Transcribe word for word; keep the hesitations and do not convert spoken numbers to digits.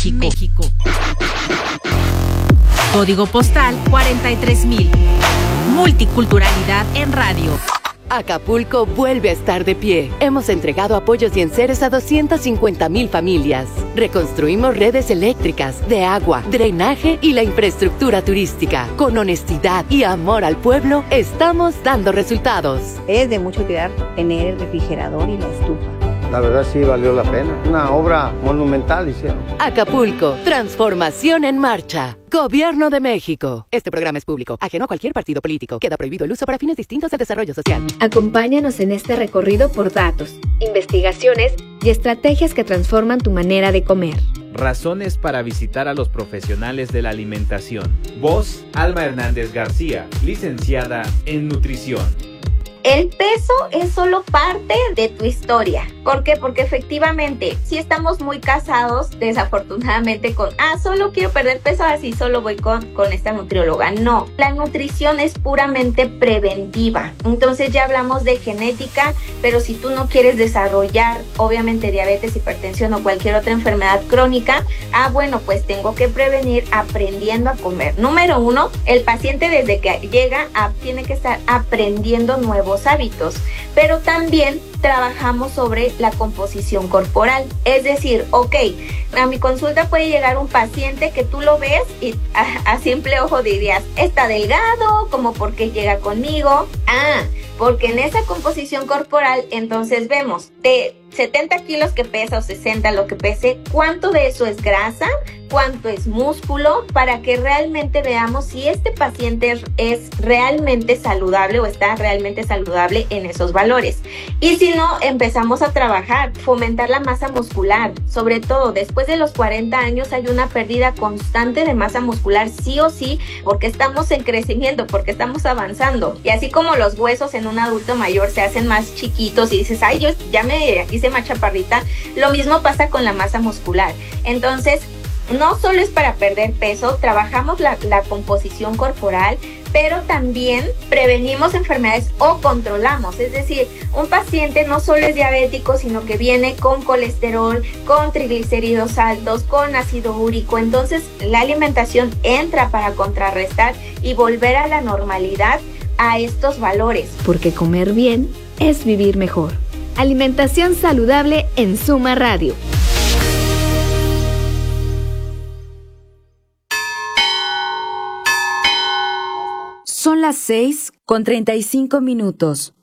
México. México. Código postal cuarenta y tres mil. Multiculturalidad en radio. Acapulco vuelve a estar de pie. Hemos entregado apoyos y enseres a doscientas cincuenta mil familias. Reconstruimos redes eléctricas, de agua, drenaje y la infraestructura turística. Con honestidad y amor al pueblo, estamos dando resultados. Es de mucho cuidar tener el refrigerador y la estufa. La verdad sí valió la pena. Una obra monumental hicieron. Acapulco, transformación en marcha. Gobierno de México. Este programa es público, ajeno a cualquier partido político. Queda prohibido el uso para fines distintos de desarrollo social. Acompáñanos en este recorrido por datos, investigaciones y estrategias que transforman tu manera de comer. Razones para visitar a los profesionales de la alimentación. Voz, Alma Hernández García, licenciada en nutrición. El peso es solo parte de tu historia. ¿Por qué? Porque efectivamente, si estamos muy casados, desafortunadamente, con, ah, solo quiero perder peso, así solo voy con, con esta nutrióloga. No, la nutrición es puramente preventiva. Entonces ya hablamos de genética, pero si tú no quieres desarrollar, obviamente, diabetes, hipertensión o cualquier otra enfermedad crónica, ah, bueno, pues tengo que prevenir aprendiendo a comer. Número uno, el paciente desde que llega a, tiene que estar aprendiendo nuevos hábitos, pero también trabajamos sobre la composición corporal, es decir, ok, a mi consulta puede llegar un paciente que tú lo ves y a, a simple ojo dirías, está delgado, como porque llega conmigo, ah, porque en esa composición corporal entonces vemos de setenta kilos que pesa o sesenta lo que pese, cuánto de eso es grasa, cuánto es músculo, para que realmente veamos si este paciente es, es realmente saludable o está realmente saludable en esos valores. Y si no, empezamos a trabajar, fomentar la masa muscular, sobre todo después de los cuarenta años hay una pérdida constante de masa muscular sí o sí, porque estamos en crecimiento, porque estamos avanzando. Y así como los huesos en un adulto mayor se hacen más chiquitos y dices, ay, yo ya me hice más chaparrita, lo mismo pasa con la masa muscular. Entonces, no solo es para perder peso, trabajamos la, la composición corporal, pero también prevenimos enfermedades o controlamos. Es decir, un paciente no solo es diabético, sino que viene con colesterol, con triglicéridos altos, con ácido úrico. Entonces, la alimentación entra para contrarrestar y volver a la normalidad a estos valores. Porque comer bien es vivir mejor. Alimentación saludable en Suma Radio. Son las seis con treinta y cinco minutos.